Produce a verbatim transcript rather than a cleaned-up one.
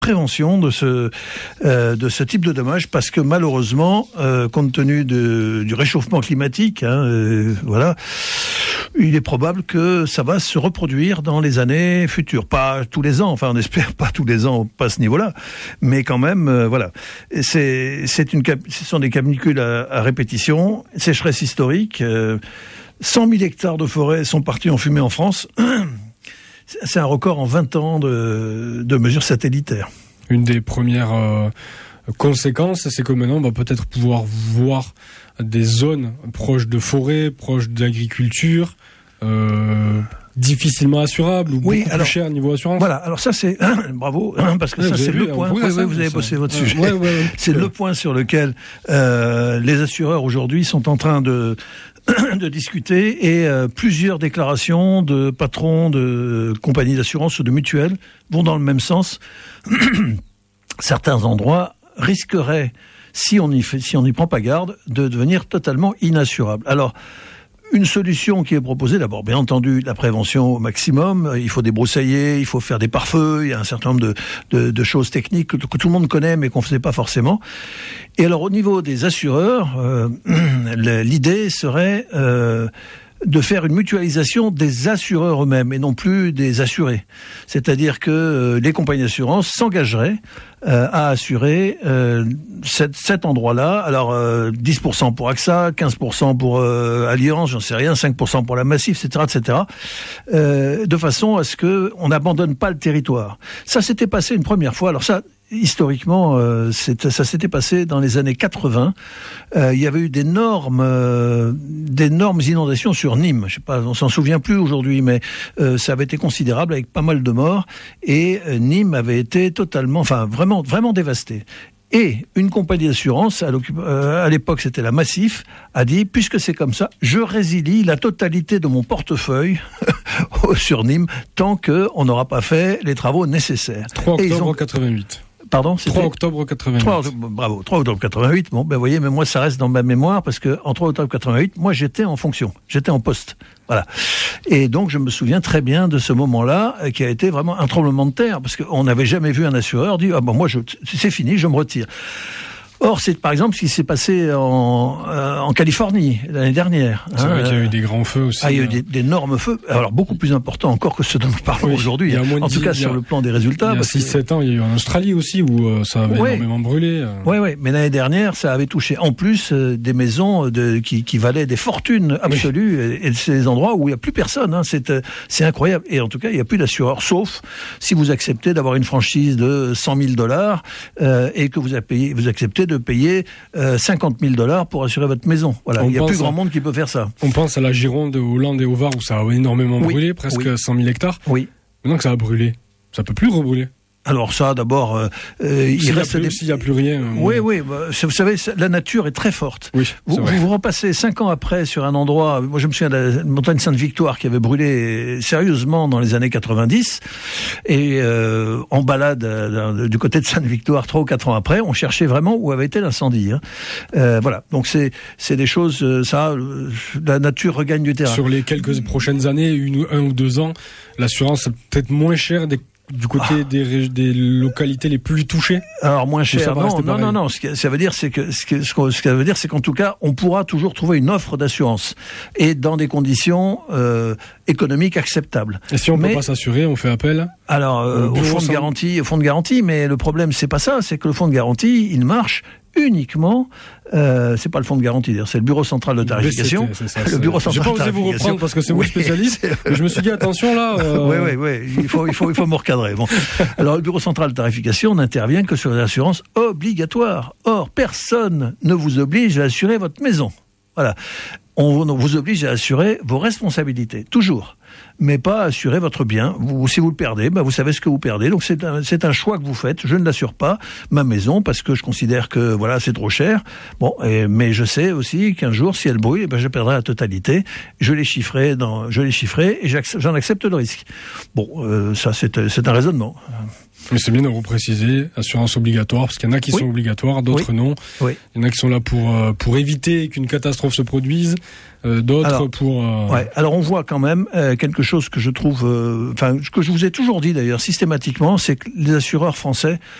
prévention de ce euh, de ce type de dommages, parce que malheureusement, euh, compte tenu de, du réchauffement climatique, hein, euh, voilà, il est probable que ça va se reproduire dans les années futures. Pas tous les ans, enfin on espère pas tous les ans, pas à ce niveau-là, mais quand même, euh, voilà. C'est c'est une ce sont des canicules à, à répétition, sécheresse historique. Euh, cent mille hectares de forêt sont partis en fumée en France. C'est un record en vingt ans de, de mesures satellitaires. Une des premières euh, conséquences, c'est que maintenant on va peut-être pouvoir voir des zones proches de forêts, proches d'agriculture, euh, difficilement assurables ou oui, beaucoup alors, plus chères niveau assurance. Voilà, alors ça c'est bravo, parce que ouais, ça c'est le point. Oui, oui, vous avez bossé votre sujet. Ouais, ouais, ouais, c'est ouais. le point sur lequel euh, les assureurs aujourd'hui sont en train de de discuter, et euh, plusieurs déclarations de patrons de compagnies d'assurance ou de mutuelles vont dans le même sens. Certains endroits risqueraient, si on y fait, si on n'y prend pas garde, de devenir totalement inassurables. Alors, une solution qui est proposée, d'abord, bien entendu, la prévention au maximum. Il faut débroussailler, il faut faire des pare-feux, il y a un certain nombre de, de, de choses techniques que, que tout le monde connaît, mais qu'on ne faisait pas forcément. Et alors, au niveau des assureurs, euh, l'idée serait euh, de faire une mutualisation des assureurs eux-mêmes et non plus des assurés. C'est-à-dire que euh, les compagnies d'assurance s'engageraient euh, à assurer euh, cet, cet endroit-là. Alors, euh, dix pour cent pour AXA, quinze pour cent pour euh, Allianz, j'en sais rien, cinq pour cent pour la Massif, et cetera, et cetera. Euh, de façon à ce que on n'abandonne pas le territoire. Ça s'était passé une première fois. Alors ça, historiquement, euh, c'est, ça s'était passé dans les années quatre-vingts. Euh, il y avait eu d'énormes, euh, d'énormes inondations sur Nîmes. Je sais pas, on s'en souvient plus aujourd'hui, mais euh, ça avait été considérable avec pas mal de morts. Et euh, Nîmes avait été totalement, enfin vraiment, vraiment dévasté. Et une compagnie d'assurance, à, euh, à l'époque c'était la Massif, a dit, puisque c'est comme ça, je résilie la totalité de mon portefeuille sur Nîmes tant qu'on n'aura pas fait les travaux nécessaires. trois octobre quatre-vingt-huit. Pardon, c'était trois octobre quatre-vingt-huit. trois, bravo, trois octobre quatre-vingt-huit. Bon, ben, vous voyez, mais moi, ça reste dans ma mémoire parce que, en trois octobre quatre-vingt-huit, moi, j'étais en fonction. J'étais en poste. Voilà. Et donc, je me souviens très bien de ce moment-là, euh, qui a été vraiment un tremblement de terre parce qu'on n'avait jamais vu un assureur dire, ah bon, moi, je, c'est fini, je me retire. Or, c'est par exemple ce qui s'est passé en, euh, en Californie l'année dernière. C'est hein, vrai qu'il y a eu des grands feux aussi. Ah, il y a eu des, d'énormes feux, alors beaucoup plus importants encore que ceux dont nous parlons oui, aujourd'hui. Hein. En tout cas, sur le plan des résultats. Il y a six sept ans, il y a eu en Australie aussi où euh, ça avait ouais. énormément brûlé. Euh. Oui, oui, mais l'année dernière, ça avait touché en plus euh, des maisons de, qui, qui valaient des fortunes absolues, oui. et, et c'est des endroits où il n'y a plus personne. Hein. C'est, euh, c'est incroyable. Et en tout cas, il n'y a plus d'assureur, sauf si vous acceptez d'avoir une franchise de cent mille dollars euh, et que vous, a payé, vous acceptez de payer euh, cinquante mille dollars pour assurer votre maison. Voilà, il n'y a plus à, grand monde qui peut faire ça. On pense à la Gironde, Hollande et au Var où ça a énormément oui, brûlé, presque oui. cent mille hectares. Oui. Maintenant que ça a brûlé, ça peut plus rebrûler. Alors ça, d'abord, euh, il s'il reste plus, des... s'il n'y a plus rien. Oui, on... oui. Bah, vous savez, la nature est très forte. Oui, vous, vous vous repassez cinq ans après sur un endroit. Moi, je me souviens de la montagne Sainte-Victoire qui avait brûlé sérieusement dans les années quatre-vingt-dix. Et euh, en balade euh, du côté de Sainte-Victoire, trois ou quatre ans après, on cherchait vraiment où avait été l'incendie. Hein. Euh, voilà. Donc c'est c'est des choses. Euh, ça, euh, la nature regagne du terrain. Sur les quelques prochaines années, une, un ou deux ans, l'assurance est peut-être moins chère des du côté ah. des, des localités les plus touchées. Alors moins cher, non, non, non, non. Ce que ça veut dire, c'est que ce que ce que ça veut dire, c'est qu'en tout cas, on pourra toujours trouver une offre d'assurance et dans des conditions euh, économiques acceptables. Et si on mais, peut pas s'assurer, on fait appel. Alors euh, au fonds de garantie, au fonds de garantie, mais le problème c'est pas ça, c'est que le fonds de garantie, il marche uniquement, euh, c'est pas le fonds de garantie, c'est le bureau central de tarification. C'est ça, le c'est... bureau central de tarification. J'ai pas osé vous reprendre parce que c'est oui, vous spécialiste. Mais je me suis dit attention là. Euh... Oui, oui, oui. Il faut, il faut, il faut me recadrer. Bon. Alors le bureau central de tarification n'intervient que sur les assurances obligatoires. Or, personne ne vous oblige à assurer votre maison. Voilà. On vous oblige à assurer vos responsabilités, toujours. Mais pas assurer votre bien. Vous, si vous le perdez, ben vous savez ce que vous perdez. Donc c'est un, c'est un choix que vous faites. Je ne l'assure pas, ma maison, parce que je considère que voilà, c'est trop cher. Bon, et, mais je sais aussi qu'un jour, si elle brûle, ben je perdrai la totalité. Je l'ai chiffré, dans, je l'ai chiffré, et j'en accepte le risque. Bon, euh, ça c'est, c'est un raisonnement. Mais c'est bien de repréciser, assurance obligatoire, parce qu'il y en a qui oui. sont obligatoires, d'autres oui. non. Oui. Il y en a qui sont là pour euh, pour éviter qu'une catastrophe se produise, euh, d'autres alors, pour... Euh... Ouais. Alors on voit quand même euh, quelque chose que je trouve... Enfin, euh, que je vous ai toujours dit d'ailleurs systématiquement, c'est que les assureurs français